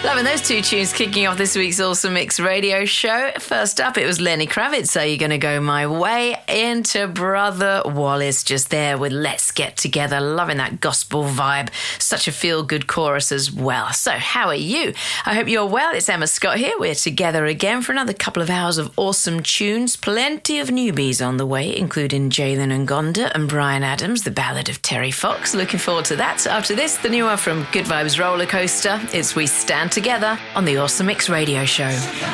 Loving those two tunes kicking off this week's Awesome Mix radio show. First up, it was Lenny Kravitz, Are You Gonna Go My Way? Into Brother Wallace just there with Let's Get Together. Loving that gospel vibe. Such a feel-good chorus as well. So, how are you? I hope you're well. It's Emma Scott here. We're together again for another couple of hours of awesome tunes. Plenty of newbies on the way, including Jalen Ngonda and Brian Adams, the ballad of Terry Fox. Looking forward to that. After this, the new one from Good Vibes Roller Coaster. It's We Stand Together on the Awesome Mix radio show.